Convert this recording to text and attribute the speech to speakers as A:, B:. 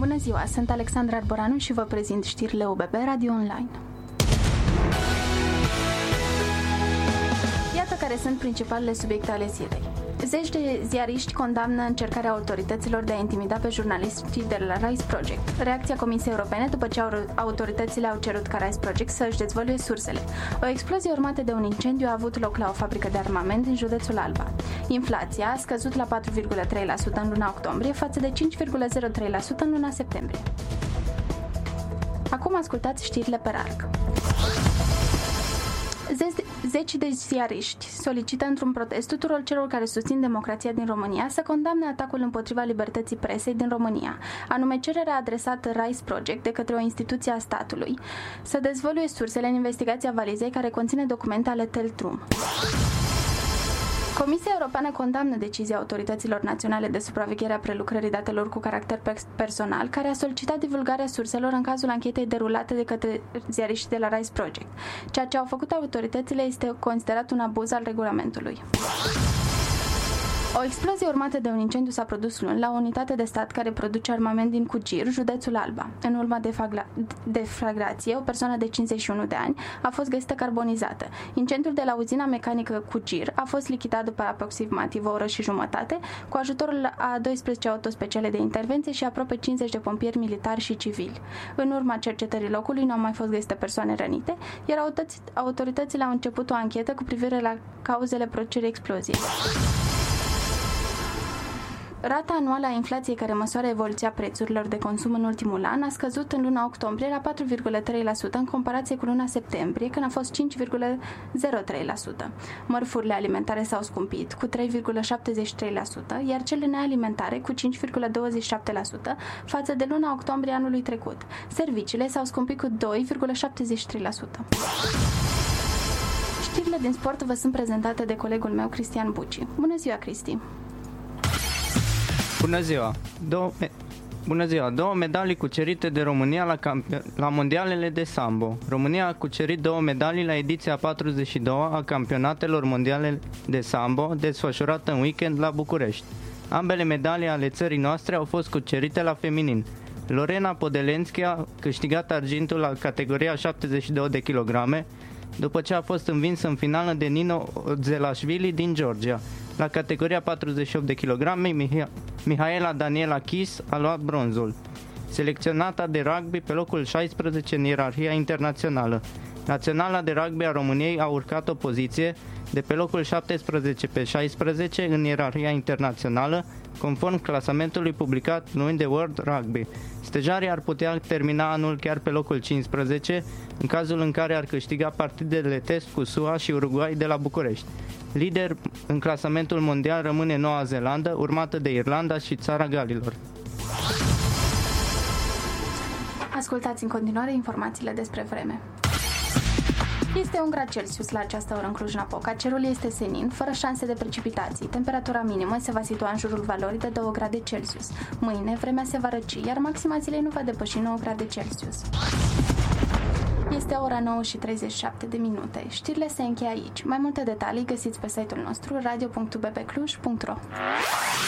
A: Bună ziua, sunt Alexandra Arboranu și vă prezint știrile UBB Radio Online. Iată care sunt principalele subiecte ale zilei. Zeci de ziariști condamnă încercarea autorităților de a intimida pe jurnaliștii de la Rise Project. Reacția Comisiei Europene după ce autoritățile au cerut ca Rise Project să își dezvăluie sursele. O explozie urmată de un incendiu a avut loc la o fabrică de armament din județul Alba. Inflația a scăzut la 4,3% în luna octombrie față de 5,03% în luna septembrie. Acum ascultați știrile pe larg. Zeci de ziariști solicită într-un protest tuturor celor care susțin democrația din România să condamne atacul împotriva libertății presei din România, anume cererea adresată Rise Project de către o instituție a statului să dezvăluie sursele în investigația valizei care conține documente ale Teltrum. Comisia Europeană condamnă decizia autorităților naționale de supraveghere a prelucrării datelor cu caracter personal, care a solicitat divulgarea surselor în cazul anchetei derulate de către ziariștii de la Rise Project. Ceea ce au făcut autoritățile este considerat un abuz al regulamentului. O explozie urmată de un incendiu s-a produs luni la o unitate de stat care produce armament din Cugir, județul Alba. În urma deflagrației, o persoană de 51 de ani a fost găsită carbonizată. Incendiul de la uzina mecanică Cugir a fost lichidat după aproximativ o oră și jumătate, cu ajutorul a 12 autospeciale de intervenție și aproape 50 de pompieri militari și civili. În urma cercetării locului nu au mai fost găsite persoane rănite, iar autoritățile au început o anchetă cu privire la cauzele producerii exploziei. Rata anuală a inflației care măsoară evoluția prețurilor de consum în ultimul an a scăzut în luna octombrie la 4,3% în comparație cu luna septembrie, când a fost 5,03%. Mărfurile alimentare s-au scumpit cu 3,73%, iar cele nealimentare cu 5,27% față de luna octombrie anului trecut. Serviciile s-au scumpit cu 2,73%. Știrile din sport vă sunt prezentate de colegul meu, Cristian Buci. Bună ziua, Cristi!
B: Bună ziua! Două medalii cucerite de România la mondialele de sambo. România a cucerit 2 medalii la ediția 42 a campionatelor mondiale de sambo, desfășurată în weekend la București. Ambele medalii ale țării noastre au fost cucerite la feminin. Lorena Podelenski a câștigat argintul la categoria 72 de kilograme, după ce a fost învinsă în finală de Nino Zelashvili din Georgia. La categoria 48 de kilograme, Mihaela Daniela Chis a luat bronzul. Selecționata de rugby pe locul 16 în ierarhia internațională. Naționala de rugby a României a urcat o poziție de pe locul 17 pe 16 în ierarhia internațională, conform clasamentului publicat luni de World Rugby. Stejarii ar putea termina anul chiar pe locul 15, în cazul în care ar câștiga partidele test cu SUA și Uruguay de la București. Lider în clasamentul mondial rămâne Noua Zeelandă, urmată de Irlanda și Țara Galilor.
A: Ascultați în continuare informațiile despre vreme. Este 1 grad Celsius la această oră în Cluj-Napoca, cerul este senin, fără șanse de precipitații. Temperatura minimă se va situa în jurul valorii de 2 grade Celsius. Mâine, vremea se va răci, iar maxima zilei nu va depăși 9 grade Celsius. Este ora 9 și 37 de minute. Știrile se încheie aici. Mai multe detalii găsiți pe site-ul nostru radio.bbcluj.ro.